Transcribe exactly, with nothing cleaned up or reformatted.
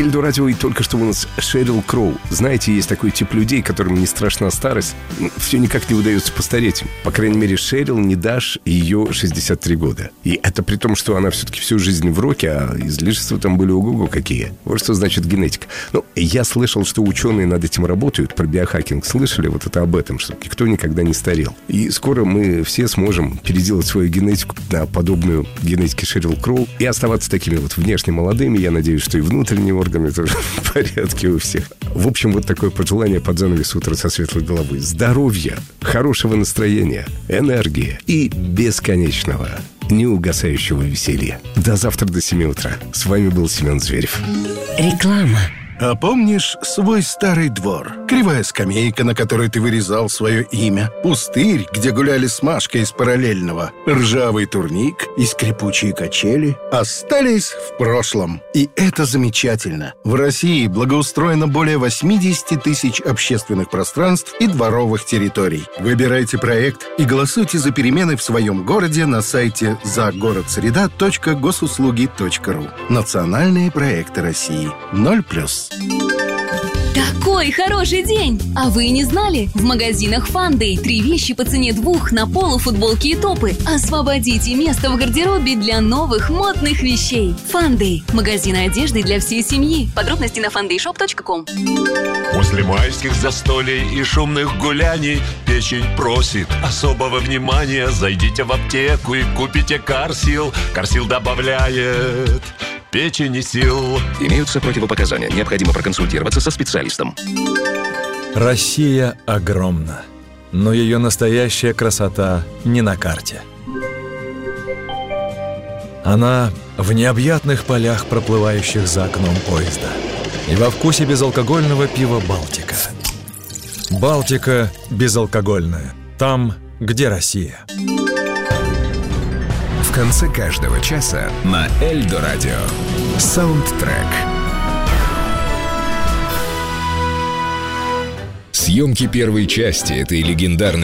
Эльдо Радио, и только что у нас Шерил Кроу. Знаете, есть такой тип людей, которым не страшна старость. Все никак не удается постареть. По крайней мере, Шерил не дашь, ее шестьдесят три года. И это при том, что она все-таки всю жизнь в роке, а излишества там были ого-го какие. Вот что значит генетика. Ну, я слышал, что ученые над этим работают. Про биохакинг слышали? Вот это об этом, что никто никогда не старел. И скоро мы все сможем переделать свою генетику на подобную генетике Шерил Кроу и оставаться такими вот внешне молодыми. Я надеюсь, что и внутренние органы тоже в порядке у всех. В общем, вот такое пожелание под занавес утра со светлой головой. Здоровья, хорошего настроения, энергии и бесконечного, неугасающего веселья. До завтра до семи утра. С вами был Семен Зверев. Реклама. А помнишь свой старый двор? Кривая скамейка, на которой ты вырезал свое имя. Пустырь, где гуляли с Машкой из параллельного. Ржавый турник и скрипучие качели остались в прошлом. И это замечательно. В России благоустроено более восемьдесят тысяч общественных пространств и дворовых территорий. Выбирайте проект и голосуйте за перемены в своем городе на сайте загородсреда точка госуслуги точка ру. Национальные проекты России. Ноль плюс. Такой хороший день! А вы не знали? В магазинах Фандэй три вещи по цене двух на полу, футболки и топы. Освободите место в гардеробе для новых модных вещей. Фандэй. Магазин одежды для всей семьи. Подробности на фандэй шоп точка ком. После майских застолий и шумных гуляний печень просит особого внимания. Зайдите в аптеку и купите Карсил. Карсил добавляет печени сил. Имеются противопоказания. Необходимо проконсультироваться со специалистом. Россия огромна, но ее настоящая красота не на карте. Она в необъятных полях, проплывающих за окном поезда, и во вкусе безалкогольного пива «Балтика». «Балтика» безалкогольная. Там, где Россия. В конце каждого часа на Эльдо Радио саундтрек. Съемки первой части этой легендарной